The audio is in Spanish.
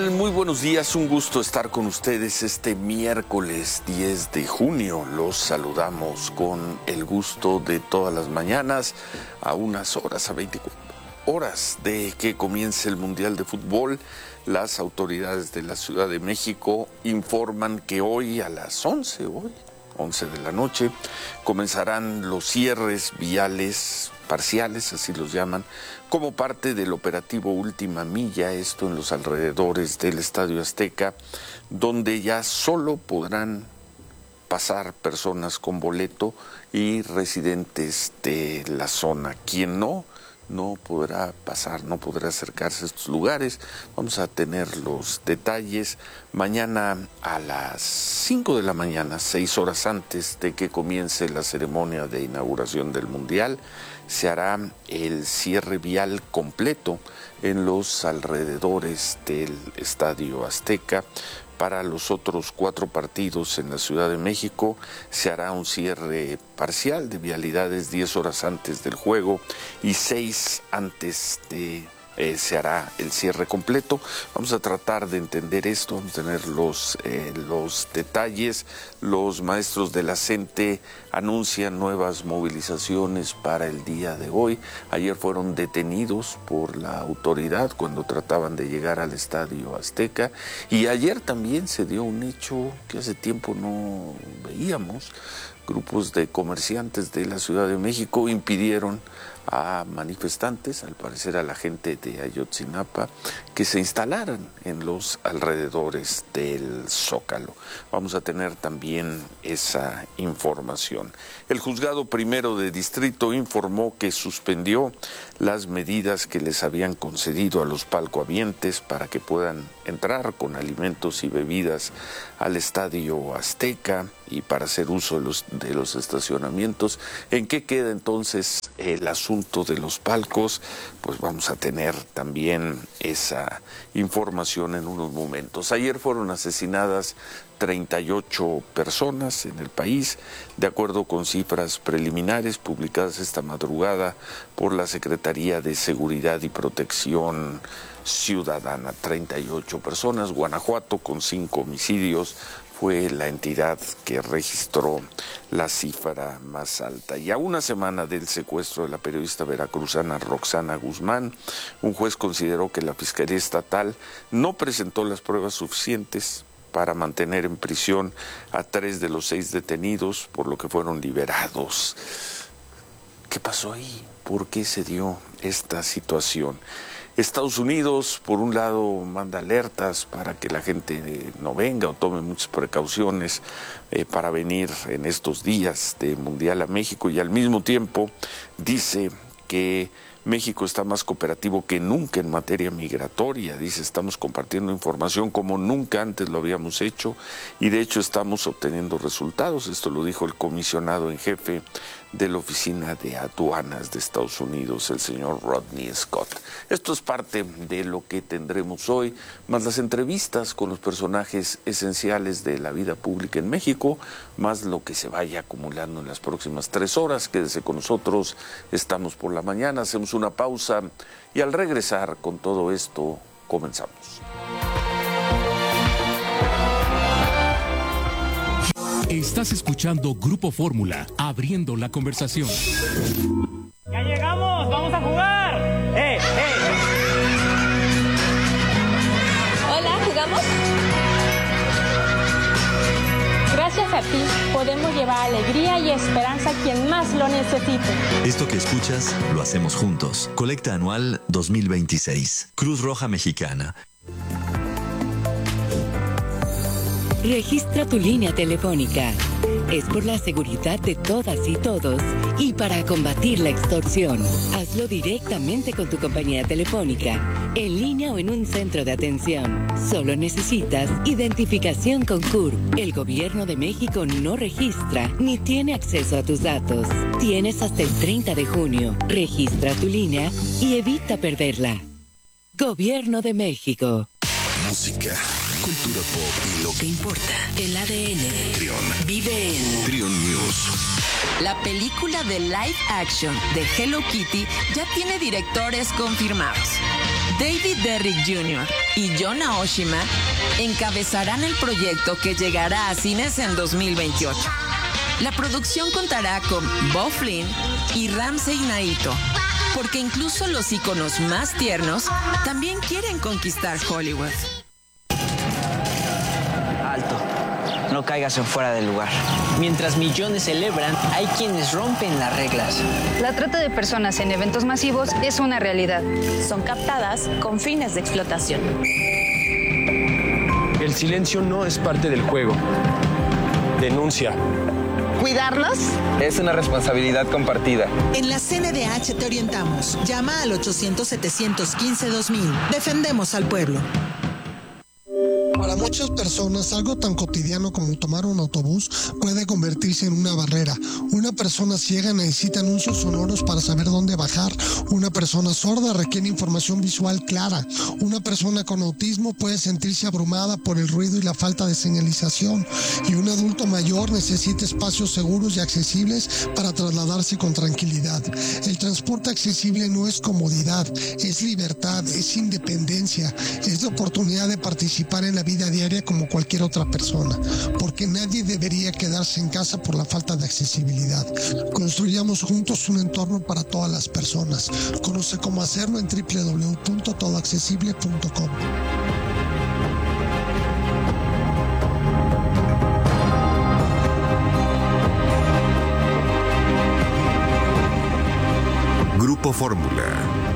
tal? Muy buenos días, un gusto estar con ustedes este miércoles 10 de junio. Los saludamos con el gusto de todas las mañanas, a unas horas, a 24 horas de que comience el Mundial de Fútbol. Las autoridades de la Ciudad de México informan que hoy a las 11 de la noche, comenzarán los cierres viales parciales, así los llaman, como parte del operativo Última Milla, esto en los alrededores del Estadio Azteca, donde ya solo podrán pasar personas con boleto y residentes de la zona. Quien no podrá pasar, no podrá acercarse a estos lugares. Vamos a tener los detalles mañana a las 5 de la mañana, 6 horas antes de que comience la ceremonia de inauguración del Mundial. Se hará el cierre vial completo en los alrededores del Estadio Azteca. Para los otros 4 partidos en la Ciudad de México se hará un cierre parcial de vialidades 10 horas antes del juego y 6 antes de se hará el cierre completo. Vamos a tratar de entender esto, vamos a tener los detalles. Los maestros de la CENTE anuncian nuevas movilizaciones para el día de hoy. Ayer fueron detenidos por la autoridad cuando trataban de llegar al Estadio Azteca, y ayer también se dio un hecho que hace tiempo no veíamos. Grupos de comerciantes de la Ciudad de México impidieron a manifestantes, al parecer a la gente de Ayotzinapa, que se instalaran en los alrededores del Zócalo. Vamos a tener también esa información. El juzgado primero de distrito informó que suspendió las medidas que les habían concedido a los palcohabientes para que puedan entrar con alimentos y bebidas al Estadio Azteca y para hacer uso de los estacionamientos. ¿En qué queda entonces el asunto de los palcos? Pues vamos a tener también esa información en unos momentos. Ayer fueron asesinadas 38 personas en el país, de acuerdo con cifras preliminares publicadas esta madrugada por la Secretaría de Seguridad y Protección Ciudadana. 38 personas. Guanajuato, con 5 homicidios, fue la entidad que registró la cifra más alta. Y a una semana del secuestro de la periodista veracruzana Roxana Guzmán, un juez consideró que la Fiscalía Estatal no presentó las pruebas suficientes para mantener en prisión a 3 de los 6 detenidos, por lo que fueron liberados. ¿Qué pasó ahí? ¿Por qué se dio esta situación? Estados Unidos, por un lado, manda alertas para que la gente no venga o tome muchas precauciones para venir en estos días de Mundial a México, y al mismo tiempo dice que México está más cooperativo que nunca en materia migratoria. Dice, estamos compartiendo información como nunca antes lo habíamos hecho y de hecho estamos obteniendo resultados. Esto lo dijo el comisionado en jefe de la Oficina de Aduanas de Estados Unidos, el señor Rodney Scott. Esto es parte de lo que tendremos hoy, más las entrevistas con los personajes esenciales de la vida pública en México, más lo que se vaya acumulando en las próximas 3 horas. Quédese con nosotros, estamos por la mañana, hacemos una pausa y al regresar con todo esto comenzamos. Estás escuchando Grupo Fórmula, abriendo la conversación. ¡Ya llegamos! ¡Vamos a jugar! Hola, ¿jugamos? Gracias a ti, podemos llevar alegría y esperanza a quien más lo necesite. Esto que escuchas, lo hacemos juntos. Colecta anual 2026. Cruz Roja Mexicana. Registra tu línea telefónica. Es por la seguridad de todas y todos y para combatir la extorsión. Hazlo directamente con tu compañía telefónica, en línea o en un centro de atención. Solo necesitas identificación con CURP. El Gobierno de México no registra ni tiene acceso a tus datos. Tienes hasta el 30 de junio. Registra tu línea y evita perderla. Gobierno de México. Música, cultura pop y lo que importa. El ADN. Trión. Vive en Trión News. La película de live action de Hello Kitty ya tiene directores confirmados. David Derrick Jr. y John Aoshima encabezarán el proyecto que llegará a cines en 2028. La producción contará con Bob Flynn y Ramsey Naito, porque incluso los íconos más tiernos también quieren conquistar Hollywood. Alto, no caigas en fuera del lugar. Mientras millones celebran, hay quienes rompen las reglas. La trata de personas en eventos masivos es una realidad. Son captadas con fines de explotación. El silencio no es parte del juego. Denuncia. ¿Cuidarlos? Es una responsabilidad compartida. En la CNDH te orientamos. Llama al 800-715-2000. Defendemos al pueblo. Para muchas personas, algo tan cotidiano como tomar un autobús puede convertirse en una barrera. Una persona ciega necesita anuncios sonoros para saber dónde bajar. Una persona sorda requiere información visual clara. Una persona con autismo puede sentirse abrumada por el ruido y la falta de señalización. Y un adulto mayor necesita espacios seguros y accesibles para trasladarse con tranquilidad. El transporte accesible no es comodidad, es libertad, es independencia, es la oportunidad de participar en la vida diaria como cualquier otra persona, porque nadie debería quedarse en casa por la falta de accesibilidad. Construyamos juntos un entorno para todas las personas. Conoce cómo hacerlo en www.todoaccesible.com. Grupo Fórmula.